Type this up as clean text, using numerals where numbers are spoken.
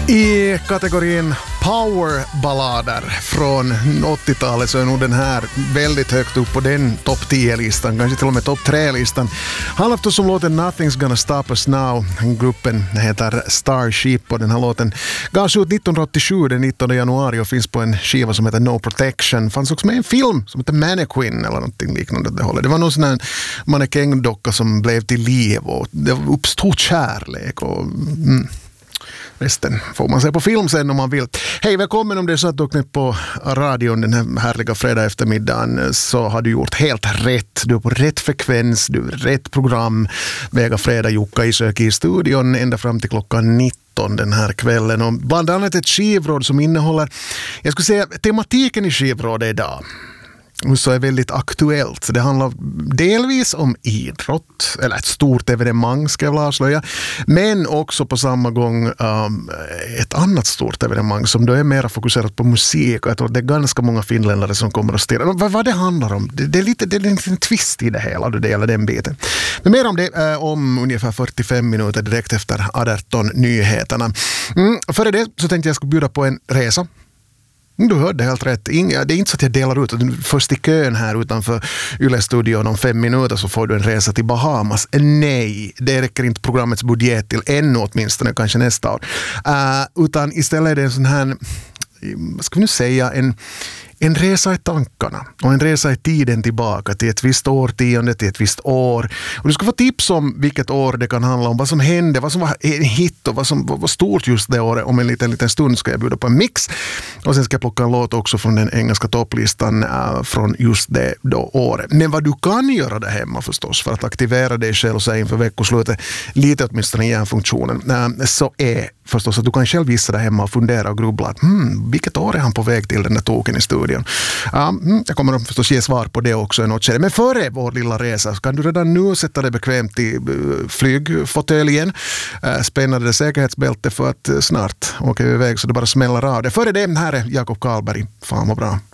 I kategorin powerballader från 80-talet så är nog den här väldigt högt upp på den topp 10-listan, kanske till och med topp 3-listan. Handlar förstås om låten Nothing's Gonna Stop Us Now. Gruppen heter Starship och den här låten gavs ut 1987, den 19 januari och finns på en skiva som heter No Protection. Fanns också med en film som heter Mannequin eller någonting liknande det hållet. Det var någon sån här mannekängdocka som blev till liv och det uppstod kärlek och... Resten får man se på film sen om man vill. Hej, välkommen om det är så att du åkte på radion den här härliga fredag eftermiddagen så har du gjort helt rätt. Du är på rätt frekvens, du är rätt program. Vega fredag Jukka Isök i studion ända fram till klockan 19 den här kvällen. Och bland annat ett skivråd som innehåller, jag skulle säga tematiken i skivrådet idag. Och så är väldigt aktuellt. Det handlar delvis om idrott, eller ett stort evenemang ska jag väl avslöja, men också på samma gång ett annat stort evenemang som då är mer fokuserat på musik. Och jag tror att det är ganska många finländare som kommer att ställa. Vad det handlar om, det är en liten twist i det hela, då det gäller den biten. Men mer om det om ungefär 45 minuter direkt efter 18 nyheterna. Före det så tänkte jag skulle bjuda på en resa. Du hörde helt rätt. Det är inte så att jag delar ut. Först i kön här utanför Yle-studion om 5 minuter så får du en resa till Bahamas. Nej, det räcker inte programmets budget till ännu åtminstone, kanske nästa år. Utan istället är det en sån här, vad ska vi nu säga, en resa i tankarna och en resa i tiden tillbaka till ett visst årtionde, till ett visst år. Och du ska få tips om vilket år det kan handla om, vad som hände, vad som var en hit och vad som var stort just det året. Om en liten stund ska jag bjuda på en mix. Och sen ska jag plocka en låt också från den engelska topplistan från just det då året. Men vad du kan göra där hemma förstås för att aktivera dig själv och säga inför veckoslutet lite åtminstone hjärnfunktionen så är förstås att du kan själv visa där hemma och fundera och grubbla att vilket år är han på väg till den där token i studion. Jag kommer att förstås ge svar på det också i något skede. Men före vår lilla resa kan du redan nu sätta dig bekvämt i flygfåtöljen, spänna det säkerhetsbälte för att snart åker vi iväg så det bara smäller av det. Före det här är Jakob Karlberg. Fan vad bra.